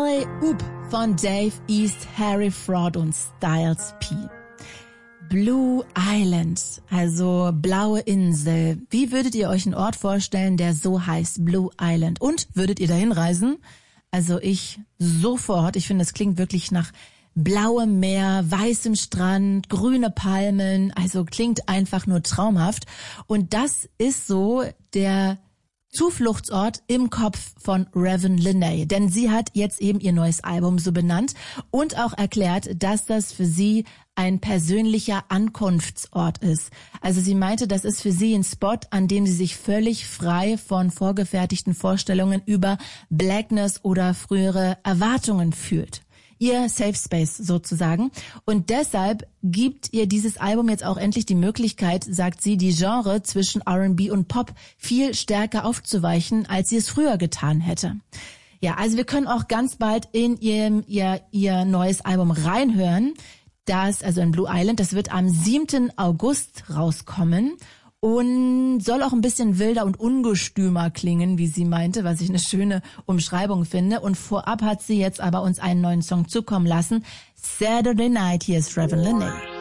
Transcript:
Alley Oop von Dave East, Harry Fraud und Styles P. Blue Island, also blaue Insel. Wie würdet ihr euch einen Ort vorstellen, der so heißt, Blue Island? Und würdet ihr dahin reisen? Also ich sofort. Ich finde, es klingt wirklich nach blauem Meer, weißem Strand, grüne Palmen. Also klingt einfach nur traumhaft. Und das ist so der Zufluchtsort im Kopf von Raven Lenae, denn sie hat jetzt eben ihr neues Album so benannt und auch erklärt, dass das für sie ein persönlicher Ankunftsort ist. Also sie meinte, das ist für sie ein Spot, an dem sie sich völlig frei von vorgefertigten Vorstellungen über Blackness oder frühere Erwartungen fühlt. Ihr Safe Space sozusagen. Und deshalb gibt ihr dieses Album jetzt auch endlich die Möglichkeit, sagt sie, die Genre zwischen R&B und Pop viel stärker aufzuweichen, als sie es früher getan hätte. Ja, also wir können auch ganz bald in ihr neues Album reinhören. Also in Blue Island, das wird am 7. August rauskommen. Und soll auch ein bisschen wilder und ungestümer klingen, wie sie meinte, was ich eine schöne Umschreibung finde. Und vorab hat sie jetzt aber uns einen neuen Song zukommen lassen. Saturday Night, hier ist Raven Lenae.